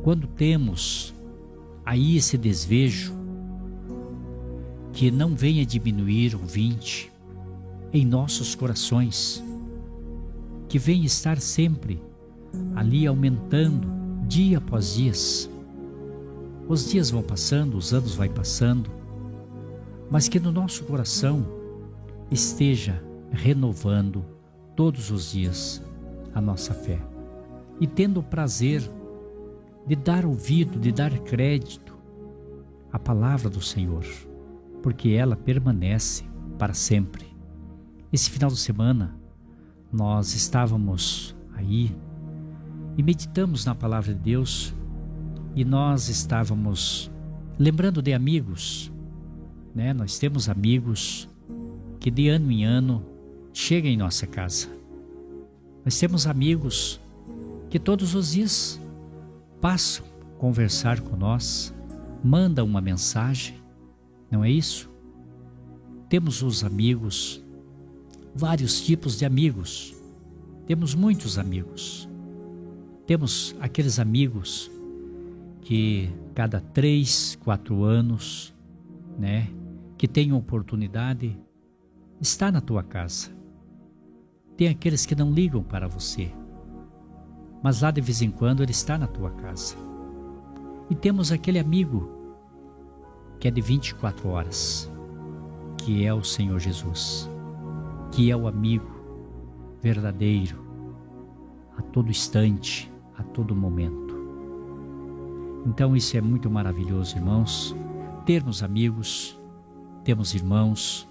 quando temos aí esse desejo, que não venha diminuir, ouvinte, em nossos corações, que venha estar sempre ali aumentando, dia após dia. Os dias vão passando, os anos vão passando, mas que no nosso coração esteja renovando todos os dias a nossa fé e tendo o prazer de dar ouvido, de dar crédito à palavra do Senhor, porque ela permanece para sempre. Esse final de semana nós estávamos aí e meditamos na palavra de Deus e nós estávamos lembrando de amigos, né? Nós temos amigos que de ano em ano chegam em nossa casa. Nós temos amigos que todos os dias passam a conversar com nós, mandam uma mensagem, não é isso? Temos os amigos, vários tipos de amigos, temos muitos amigos. Temos aqueles amigos que cada 3, 4 anos, né, que tem oportunidade, está na tua casa. Tem aqueles que não ligam para você, mas lá de vez em quando ele está na tua casa. E temos aquele amigo que é de 24 horas, que é o Senhor Jesus, que é o amigo verdadeiro, a todo instante, a todo momento. Então isso é muito maravilhoso, irmãos, termos amigos, termos irmãos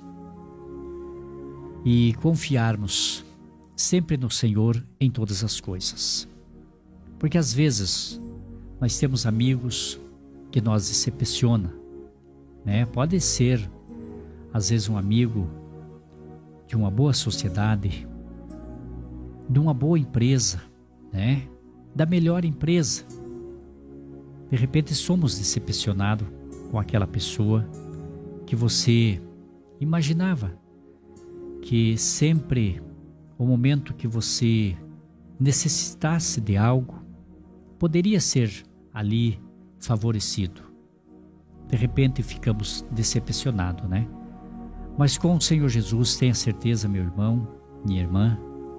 e confiarmos sempre no Senhor em todas as coisas. Porque às vezes nós temos amigos que nos decepcionam, né? Pode ser às vezes um amigo de uma boa sociedade, de uma boa empresa, né? Da melhor empresa. De repente somos decepcionados com aquela pessoa que você imaginava que sempre o momento que você necessitasse de algo poderia ser ali favorecido. De repente ficamos decepcionados, né? Mas com o Senhor Jesus, tenha certeza, meu irmão, minha irmã,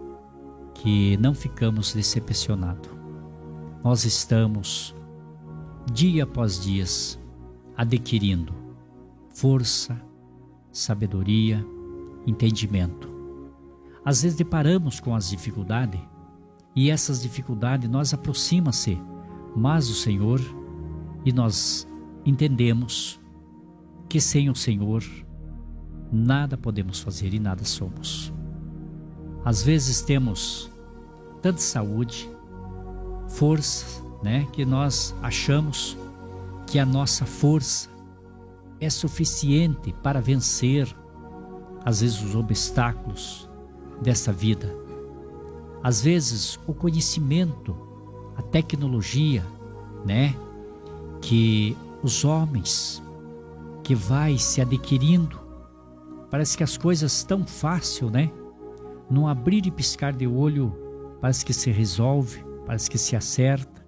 que não ficamos decepcionados. Nós estamos, dia após dia, adquirindo força, sabedoria, entendimento. Às vezes deparamos com as dificuldades, e essas dificuldades nós aproxima-se mais do Senhor, e nós entendemos que sem o Senhor nada podemos fazer e nada somos. Às vezes temos tanta saúde, força, né, que nós achamos que a nossa força é suficiente para vencer, às vezes, os obstáculos dessa vida. Às vezes, o conhecimento, a tecnologia, né, que os homens, que vai se adquirindo, parece que as coisas tão fácil, né? Num abrir e piscar de olho, parece que se resolve, parece que se acerta.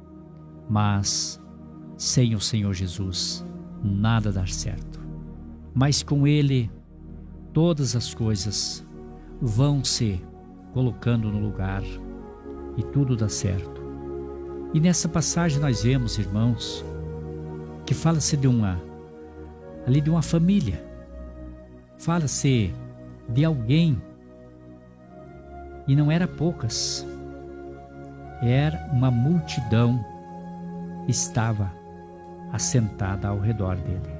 Mas sem o Senhor Jesus, nada dá certo. Mas com Ele, todas as coisas vão se colocando no lugar e tudo dá certo. E nessa passagem nós vemos, irmãos, que fala-se de uma família, fala-se de alguém, e não era poucas, era uma multidão, estava assentada ao redor dele.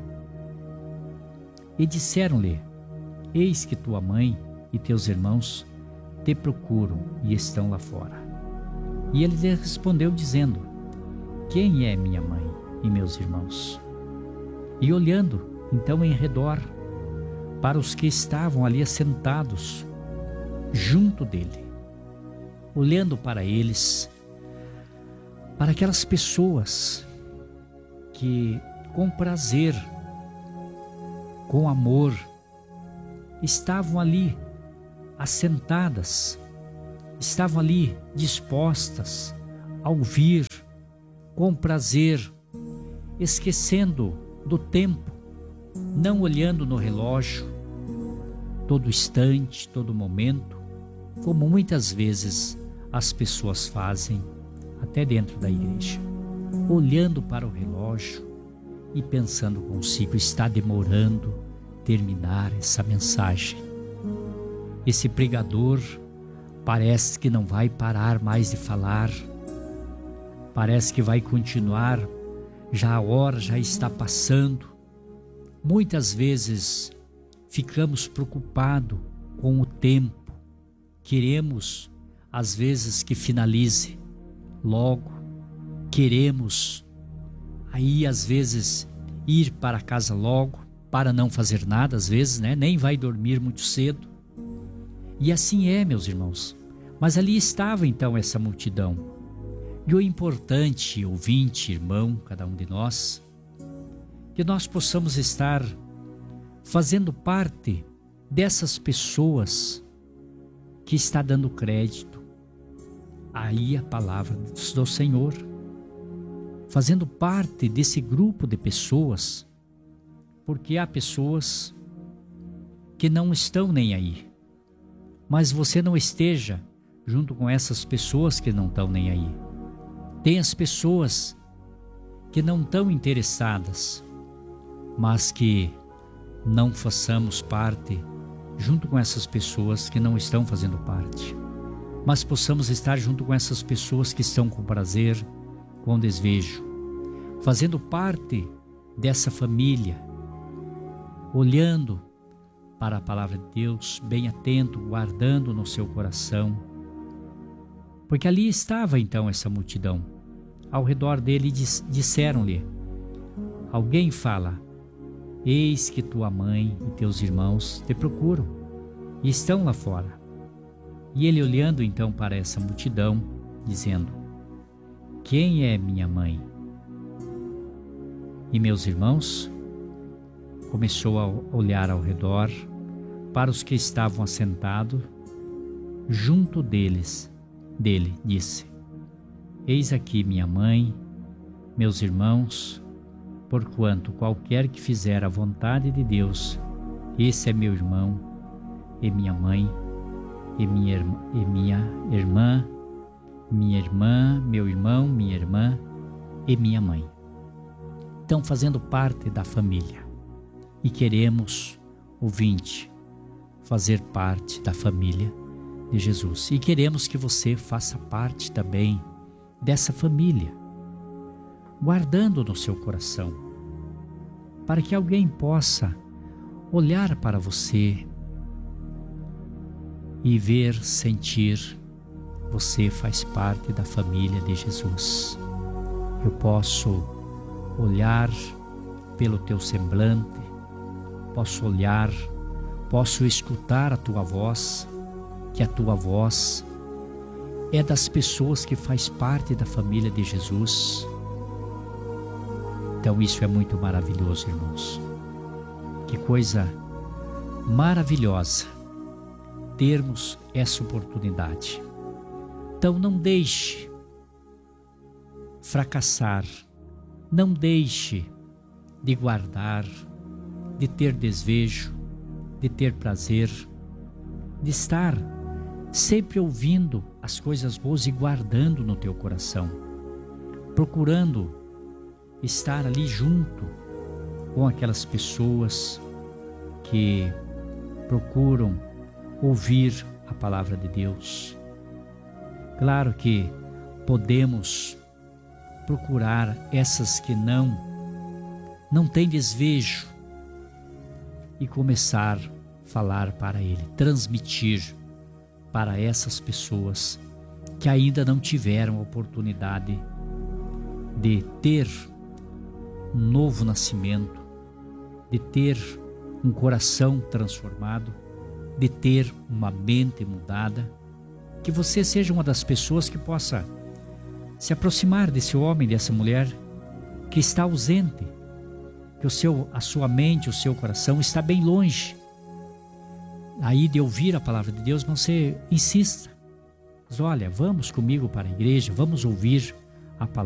E disseram-lhe: eis que tua mãe e teus irmãos te procuram e estão lá fora. E ele lhe respondeu dizendo: quem é minha mãe e meus irmãos? E olhando então em redor para os que estavam ali assentados junto dele, olhando para eles, para aquelas pessoas que com prazer, com amor, estavam ali assentadas, estavam ali dispostas a ouvir com prazer, esquecendo do tempo, não olhando no relógio, todo instante, todo momento, como muitas vezes as pessoas fazem, até dentro da igreja, olhando para o relógio e pensando consigo, está demorando terminar essa mensagem. Esse pregador parece que não vai parar mais de falar, parece que vai continuar, já a hora já está passando. Muitas vezes ficamos preocupados com o tempo, queremos às vezes que finalize logo, queremos aí às vezes ir para casa logo, para não fazer nada às vezes, né? Nem vai dormir muito cedo. E assim é, meus irmãos. Mas ali estava então essa multidão. E o importante, ouvinte, irmão, cada um de nós, que nós possamos estar fazendo parte dessas pessoas que está dando crédito aí a palavra do Senhor, fazendo parte desse grupo de pessoas, porque há pessoas que não estão nem aí, mas você não esteja junto com essas pessoas que não estão nem aí. Tem as pessoas que não estão interessadas, mas que não façamos parte junto com essas pessoas que não estão fazendo parte, mas possamos estar junto com essas pessoas que estão com prazer, com desejo, fazendo parte dessa família, olhando para a palavra de Deus, bem atento, guardando no seu coração, porque ali estava então essa multidão. Ao redor dele disseram-lhe, alguém fala, eis que tua mãe e teus irmãos te procuram e estão lá fora. E ele olhando então para essa multidão, dizendo, quem é minha mãe e meus irmãos? Começou a olhar ao redor para os que estavam assentados junto dele, disse, eis aqui minha mãe, meus irmãos, porquanto qualquer que fizer a vontade de Deus, esse é meu irmão e minha mãe e minha irmã, meu irmão, minha irmã e minha mãe. Estão fazendo parte da família e queremos, ouvinte, fazer parte da família de Jesus. E queremos que você faça parte também dessa família, guardando no seu coração, para que alguém possa olhar para você e ver, sentir, você faz parte da família de Jesus. Eu posso olhar pelo teu semblante, posso olhar, posso escutar a tua voz, que a tua voz é das pessoas que faz parte da família de Jesus. Então isso é muito maravilhoso, irmãos. Que coisa maravilhosa termos essa oportunidade. Então não deixe fracassar, não deixe de guardar, de ter desejo, de ter prazer, de estar sempre ouvindo as coisas boas e guardando no teu coração, procurando estar ali junto com aquelas pessoas que procuram ouvir a palavra de Deus. Claro que podemos procurar essas que não têm desejo e começar a falar para ele, transmitir para essas pessoas que ainda não tiveram a oportunidade de ter um novo nascimento, de ter um coração transformado, de ter uma mente mudada, que você seja uma das pessoas que possa se aproximar desse homem, dessa mulher que está ausente, que a sua mente, o seu coração está bem longe aí de ouvir a palavra de Deus, mas você insista, diz, olha, vamos comigo para a igreja, vamos ouvir a palavra.